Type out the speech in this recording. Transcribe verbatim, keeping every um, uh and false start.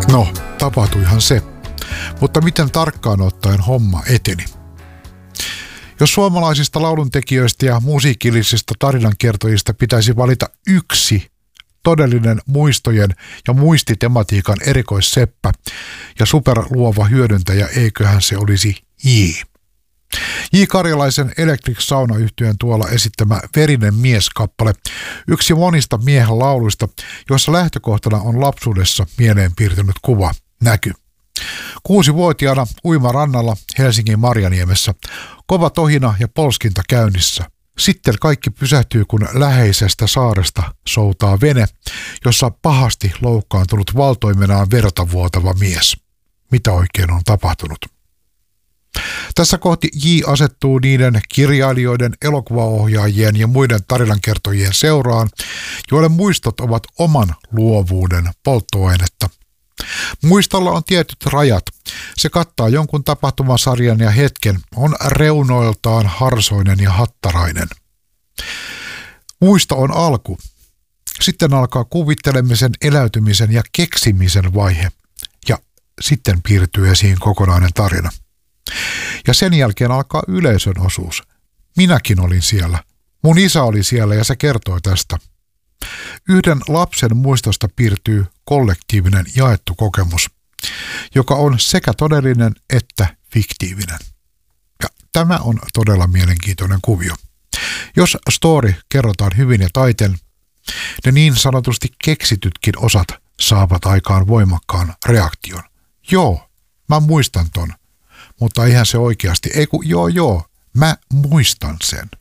No, tapahtuihan se. Mutta miten tarkkaan ottaen homma eteni? Jos suomalaisista lauluntekijöistä ja musiikillisista tarinankertojista pitäisi valita yksi todellinen muistojen ja muistitematiikan erikoisseppä ja superluova hyödyntäjä, eiköhän se olisi J. J. Karjalaisen Electric Sauna-yhtyeen tuolla esittämä Verinen mies-kappale, yksi monista miehen lauluista, joissa lähtökohtana on lapsuudessa mieleen piirtynyt kuva, näky. Kuusivuotiaana uimarannalla Helsingin Marjaniemessä, kova tohina ja polskinta käynnissä. Sitten kaikki pysähtyy, kun läheisestä saaresta soutaa vene, jossa pahasti loukkaantunut valtoimenaan verta vuotava mies. Mitä oikein on tapahtunut? Tässä kohti J asettuu niiden kirjailijoiden, elokuvaohjaajien ja muiden tarinankertojien seuraan, joille muistot ovat oman luovuuden polttoainetta. Muistolla on tietyt rajat. Se kattaa jonkun tapahtumasarjan ja hetken, on reunoiltaan harsoinen ja hattarainen. Muisto on alku. Sitten alkaa kuvittelemisen, eläytymisen ja keksimisen vaihe. Ja sitten piirtyy esiin kokonainen tarina. Ja sen jälkeen alkaa yleisön osuus. Minäkin olin siellä. Mun isä oli siellä ja se kertoi tästä. Yhden lapsen muistosta piirtyy kollektiivinen jaettu kokemus, joka on sekä todellinen että fiktiivinen. Ja tämä on todella mielenkiintoinen kuvio. Jos story kerrotaan hyvin ja taiten, ne niin sanotusti keksitytkin osat saavat aikaan voimakkaan reaktion. Joo, mä muistan ton, mutta eihän se oikeasti, ei kun joo joo, mä muistan sen.